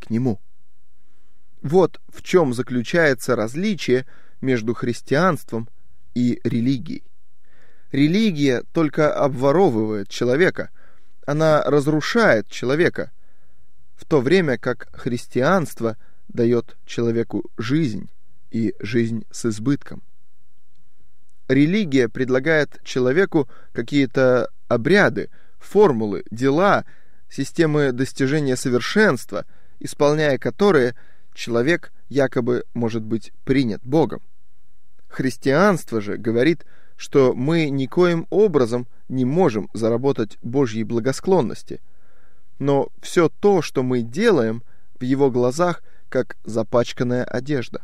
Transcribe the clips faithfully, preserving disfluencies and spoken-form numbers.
к Нему. Вот в чем заключается различие между христианством и религией. Религия только обворовывает человека, она разрушает человека, в то время как христианство дает человеку жизнь и жизнь с избытком. Религия предлагает человеку какие-то обряды, формулы, дела, системы достижения совершенства, исполняя которые человек якобы может быть принят Богом. Христианство же говорит, что мы никоим образом не можем заработать Божьей благосклонности, но все то, что мы делаем, в Его глазах как запачканная одежда.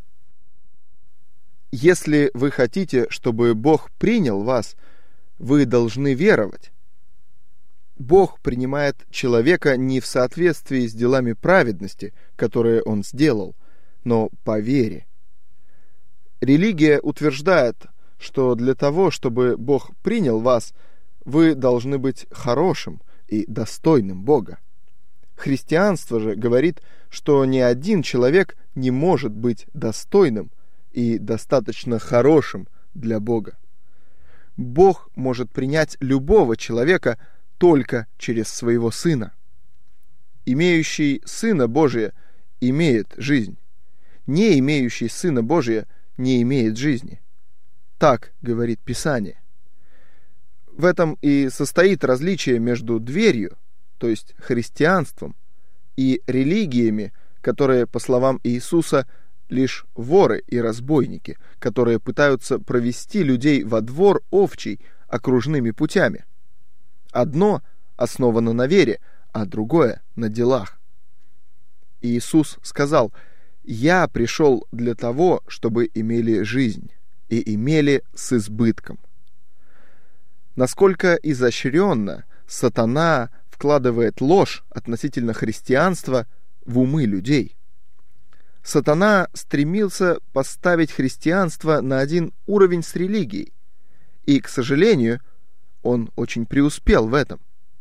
Если вы хотите, чтобы Бог принял вас, вы должны веровать. Бог принимает человека не в соответствии с делами праведности, которые он сделал, но по вере. Религия утверждает, что для того, чтобы Бог принял вас, вы должны быть хорошим и достойным Бога. Христианство же говорит, что ни один человек не может быть достойным и достаточно хорошим для Бога. Бог может принять любого человека только через своего Сына. Имеющий Сына Божия имеет жизнь. Не имеющий Сына Божия не имеет жизни. Так говорит Писание. В этом и состоит различие между дверью, то есть христианством, и религиями, которые, по словам Иисуса, лишь воры и разбойники, которые пытаются провести людей во двор овчий окружными путями. Одно основано на вере, а другое на делах. Иисус сказал: «Я пришел для того, чтобы имели жизнь, и имели с избытком». Насколько изощренно сатана вкладывает ложь относительно христианства в умы людей. Сатана стремился поставить христианство на один уровень с религией, и, к сожалению, он очень преуспел в этом.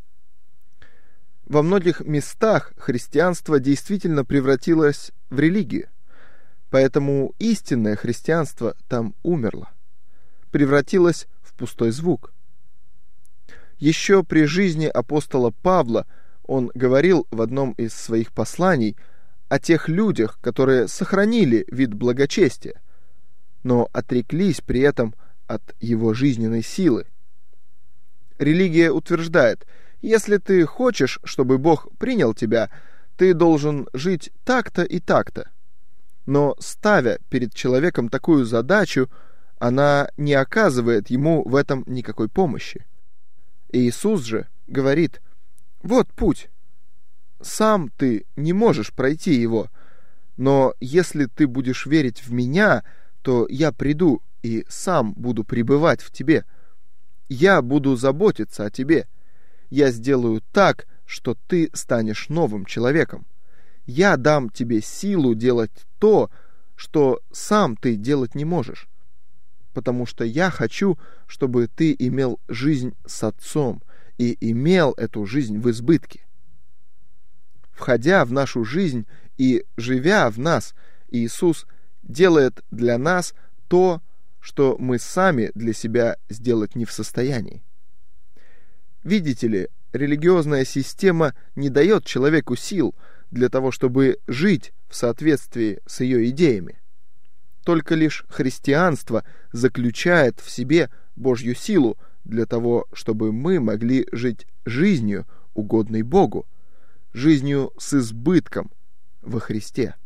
Во многих местах христианство действительно превратилось в религию, поэтому истинное христианство там умерло, превратилось в пустой звук. Еще при жизни апостола Павла он говорил в одном из своих посланий о тех людях, которые сохранили вид благочестия, но отреклись при этом от его жизненной силы. Религия утверждает: если ты хочешь, чтобы Бог принял тебя, ты должен жить так-то и так-то. Но ставя перед человеком такую задачу, она не оказывает ему в этом никакой помощи. Иисус же говорит: вот путь. Сам ты не можешь пройти его, но если ты будешь верить в Меня, то Я приду и сам буду пребывать в тебе. Я буду заботиться о тебе. Я сделаю так, что ты станешь новым человеком. Я дам тебе силу делать то, что сам ты делать не можешь. Потому что я хочу, чтобы ты имел жизнь с Отцом и имел эту жизнь в избытке. Входя в нашу жизнь и живя в нас, Иисус делает для нас то, что мы сами для себя сделать не в состоянии. Видите ли, религиозная система не дает человеку сил для того, чтобы жить в соответствии с ее идеями. Только лишь христианство заключает в себе Божью силу для того, чтобы мы могли жить жизнью, угодной Богу, жизнью с избытком во Христе.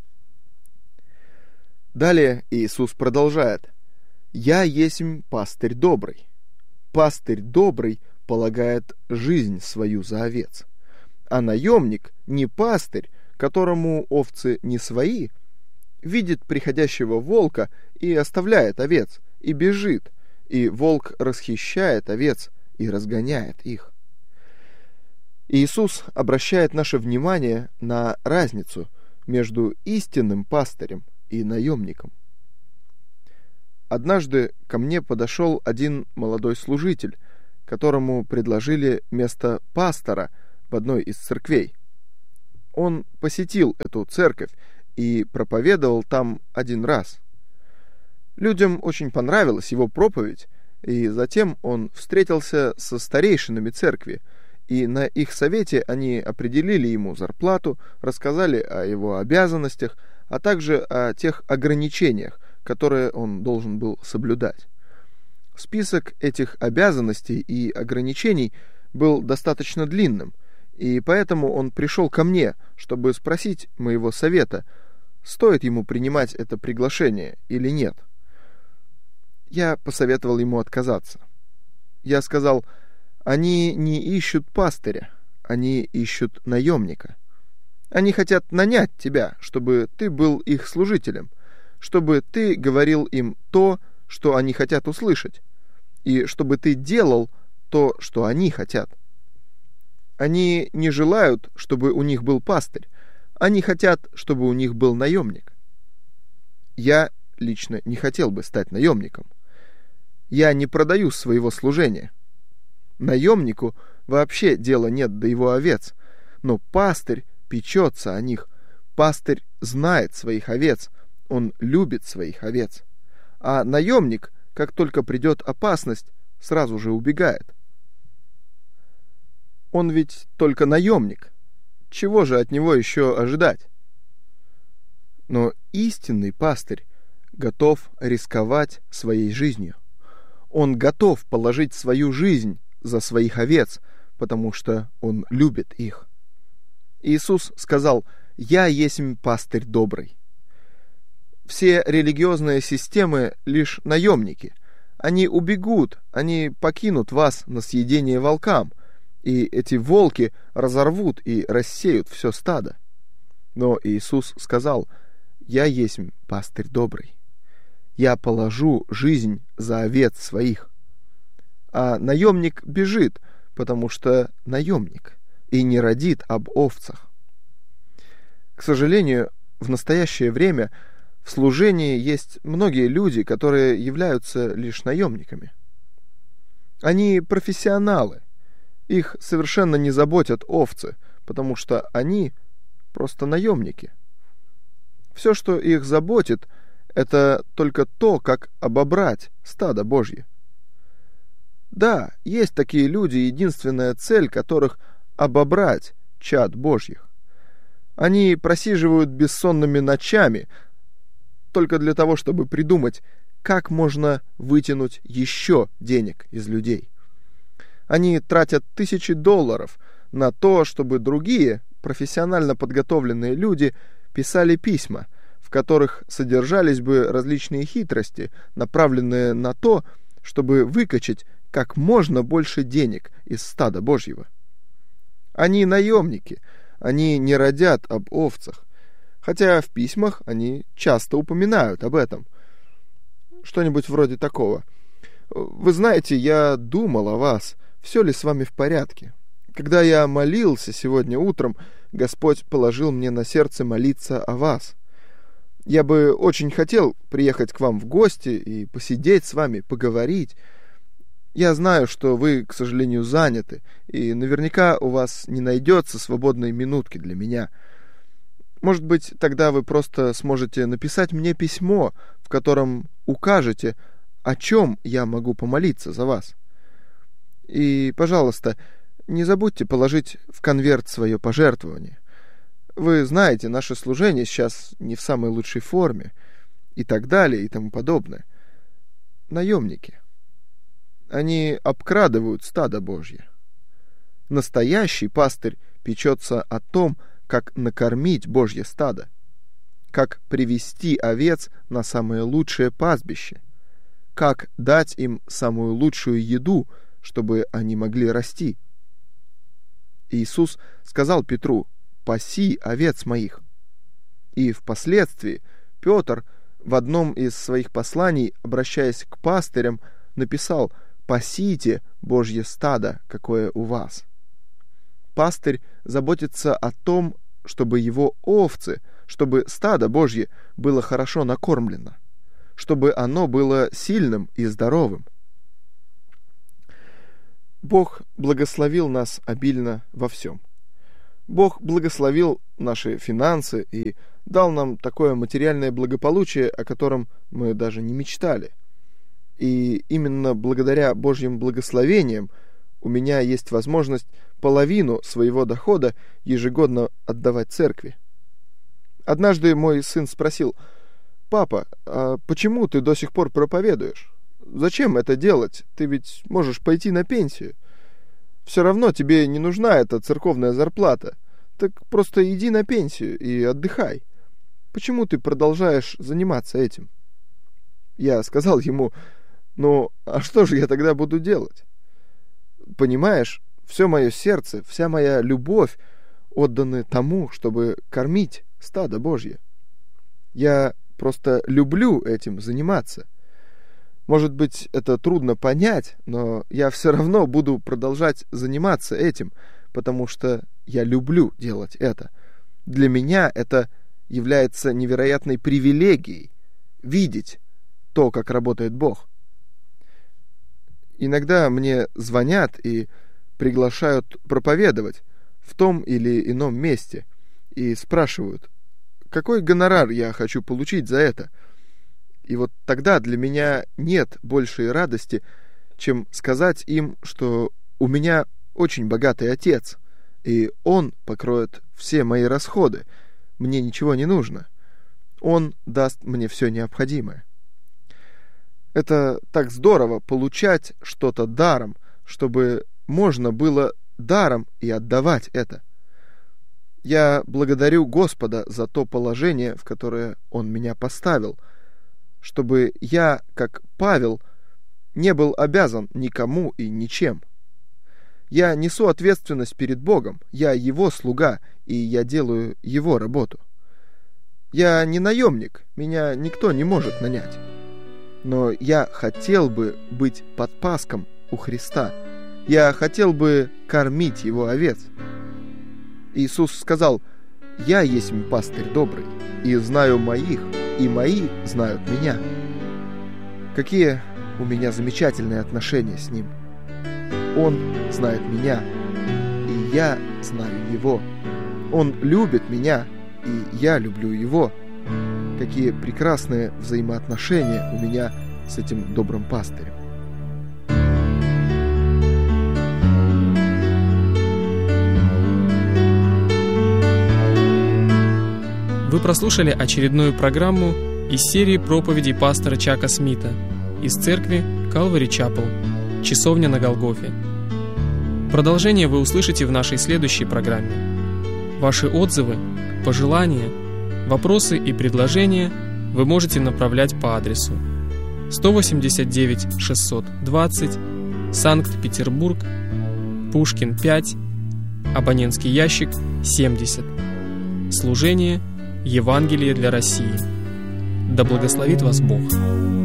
Далее Иисус продолжает: «Я есмь пастырь добрый. Пастырь добрый полагает жизнь свою за овец. А наемник, не пастырь, которому овцы не свои, видит приходящего волка и оставляет овец, и бежит, и волк расхищает овец и разгоняет их». Иисус обращает наше внимание на разницу между истинным пастырем и наемником. Однажды ко мне подошел один молодой служитель, которому предложили место пастора в одной из церквей. Он посетил эту церковь и проповедовал там один раз. Людям очень понравилась его проповедь, и затем он встретился со старейшинами церкви, и на их совете они определили ему зарплату, рассказали о его обязанностях, а также о тех ограничениях, которые он должен был соблюдать. Список этих обязанностей и ограничений был достаточно длинным, и поэтому он пришел ко мне, чтобы спросить моего совета, стоит ему принимать это приглашение или нет. Я посоветовал ему отказаться. Я сказал: они не ищут пастыря, они ищут наемника. Они хотят нанять тебя, чтобы ты был их служителем, чтобы ты говорил им то, что они хотят услышать, и чтобы ты делал то, что они хотят. Они не желают, чтобы у них был пастырь, они хотят, чтобы у них был наемник. Я лично не хотел бы стать наемником. Я не продаю своего служения. Наемнику вообще дела нет до его овец, но пастырь печется о них. Пастырь знает своих овец, он любит своих овец. А наемник, как только придет опасность, сразу же убегает. Он ведь только наемник. Чего же от него еще ожидать? Но истинный пастырь готов рисковать своей жизнью. Он готов положить свою жизнь за своих овец, потому что он любит их. Иисус сказал: «Я есть пастырь добрый». Все религиозные системы лишь наемники. Они убегут, они покинут вас на съедение волкам, и эти волки разорвут и рассеют все стадо. Но Иисус сказал: «Я есть пастырь добрый. Я положу жизнь за овец своих». А наемник бежит, потому что наемник, и не родит об овцах. К сожалению, в настоящее время в служении есть многие люди, которые являются лишь наемниками. Они профессионалы. Их совершенно не заботят овцы, потому что они просто наемники. Все, что их заботит, это только то, как обобрать стадо Божье. Да, есть такие люди, единственная цель которых — обобрать чад Божьих. Они просиживают бессонными ночами только для того, чтобы придумать, как можно вытянуть еще денег из людей. Они тратят тысячи долларов на то, чтобы другие, профессионально подготовленные люди писали письма, в которых содержались бы различные хитрости, направленные на то, чтобы выкачать как можно больше денег из стада Божьего. Они наемники, они не родят об овцах, хотя в письмах они часто упоминают об этом. Что-нибудь вроде такого: «Вы знаете, я думал о вас, все ли с вами в порядке? Когда я молился сегодня утром, Господь положил мне на сердце молиться о вас. Я бы очень хотел приехать к вам в гости и посидеть с вами, поговорить. Я знаю, что вы, к сожалению, заняты, и наверняка у вас не найдется свободной минутки для меня. Может быть, тогда вы просто сможете написать мне письмо, в котором укажете, о чем я могу помолиться за вас. И, пожалуйста, не забудьте положить в конверт свое пожертвование. Вы знаете, наше служение сейчас не в самой лучшей форме, и так далее, и тому подобное. Наемники. Они обкрадывают стадо Божье. Настоящий пастырь печется о том, как накормить Божье стадо, как привести овец на самое лучшее пастбище, как дать им самую лучшую еду, чтобы они могли расти. Иисус сказал Петру: «Паси овец моих». И впоследствии Петр в одном из своих посланий, обращаясь к пастырям, написал: «Пасите Божье стадо, какое у вас». Пастырь заботится о том, чтобы его овцы, чтобы стадо Божье было хорошо накормлено, чтобы оно было сильным и здоровым. Бог благословил нас обильно во всем. Бог благословил наши финансы и дал нам такое материальное благополучие, о котором мы даже не мечтали. И именно благодаря Божьим благословениям у меня есть возможность половину своего дохода ежегодно отдавать церкви. Однажды мой сын спросил: «Папа, а почему ты до сих пор проповедуешь? Зачем это делать? Ты ведь можешь пойти на пенсию. Все равно тебе не нужна эта церковная зарплата. Так просто иди на пенсию и отдыхай. Почему ты продолжаешь заниматься этим?» Я сказал ему: «Ну, а что же я тогда буду делать? Понимаешь, все мое сердце, вся моя любовь отданы тому, чтобы кормить стадо Божье. Я просто люблю этим заниматься. Может быть, это трудно понять, но я все равно буду продолжать заниматься этим, потому что я люблю делать это. Для меня это является невероятной привилегией видеть то, как работает Бог». Иногда мне звонят и приглашают проповедовать в том или ином месте и спрашивают, какой гонорар я хочу получить за это. И вот тогда для меня нет большей радости, чем сказать им, что у меня очень богатый отец, и он покроет все мои расходы, мне ничего не нужно. Он даст мне все необходимое. Это так здорово получать что-то даром, чтобы можно было даром и отдавать это. Я благодарю Господа за то положение, в которое Он меня поставил, чтобы я, как Павел, не был обязан никому и ничем. Я несу ответственность перед Богом, я Его слуга, и я делаю Его работу. Я не наемник, меня никто не может нанять. Но я хотел бы быть подпаском у Христа. Я хотел бы кормить Его овец. Иисус сказал: «Я есть пастырь добрый, и знаю моих, и мои знают меня». Какие у меня замечательные отношения с Ним. Он знает меня, и я знаю Его. Он любит меня, и я люблю Его. Какие прекрасные взаимоотношения у меня с этим добрым пастырем. Вы прослушали очередную программу из серии проповедей пастора Чака Смита из церкви Calvary Chapel, Часовня на Голгофе. Продолжение вы услышите в нашей следующей программе. Ваши отзывы, пожелания, вопросы и предложения вы можете направлять по адресу сто восемьдесят девять шестьсот двадцать, Санкт-Петербург, Пушкин пять, абонентский ящик семьдесят. Служение Евангелие для России. Да благословит вас Бог.